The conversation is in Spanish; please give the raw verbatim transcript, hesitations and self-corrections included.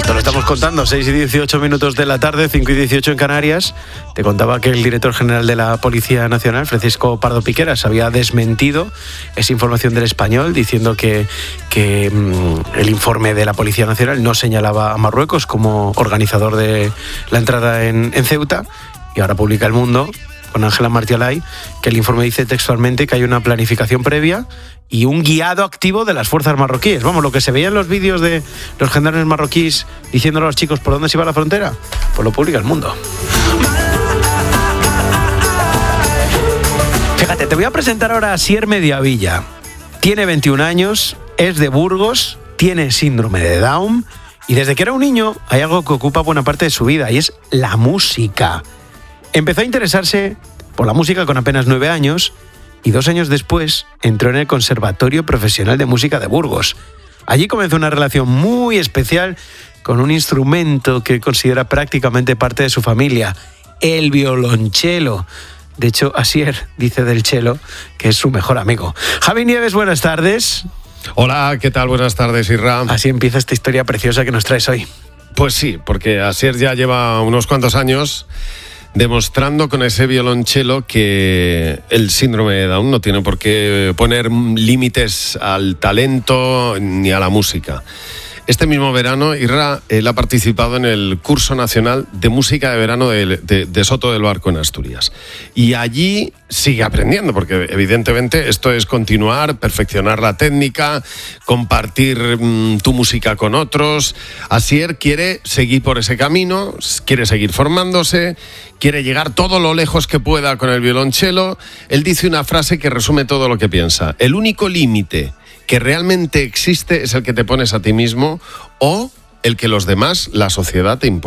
Te lo estamos contando, seis y dieciocho minutos de la tarde, cinco y dieciocho en Canarias. Te contaba que el director general de la Policía Nacional, Francisco Pardo Piqueras, había desmentido esa información del Español, diciendo que, que mmm, el informe de la Policía Nacional no señalaba a Marruecos como organizador de la entrada en, en Ceuta. Y ahora publica El Mundo, con Ángela Martialay, que el informe dice textualmente que hay una planificación previa y un guiado activo de las fuerzas marroquíes. Vamos, lo que se veía en los vídeos de los gendarmes marroquíes diciéndole a los chicos por dónde se iba la frontera, pues lo publica El Mundo. Fíjate, te voy a presentar ahora a Asier Mediavilla. Tiene veintiún años, es de Burgos, tiene síndrome de Down y desde que era un niño hay algo que ocupa buena parte de su vida y es la música. Empezó a interesarse por la música con apenas nueve años y dos años después entró en el Conservatorio Profesional de Música de Burgos. Allí comenzó una relación muy especial con un instrumento que considera prácticamente parte de su familia, el violonchelo. De hecho, Asier dice del chelo que es su mejor amigo. Javi Nieves, buenas tardes. Hola, ¿qué tal? Buenas tardes, Isra. Así empieza esta historia preciosa que nos traes hoy. Pues sí, porque Asier ya lleva unos cuantos años demostrando con ese violonchelo que el síndrome de Down no tiene por qué poner límites al talento ni a la música. Este mismo verano, Isra, él ha participado en el Curso Nacional de Música de Verano de, de, de Soto del Barco en Asturias. Y allí sigue aprendiendo, porque evidentemente esto es continuar, perfeccionar la técnica, compartir mmm, tu música con otros. Asier quiere seguir por ese camino, quiere seguir formándose, quiere llegar todo lo lejos que pueda con el violonchelo. Él dice una frase que resume todo lo que piensa. El único límite que realmente existe es el que te pones a ti mismo o el que los demás, la sociedad, te impone.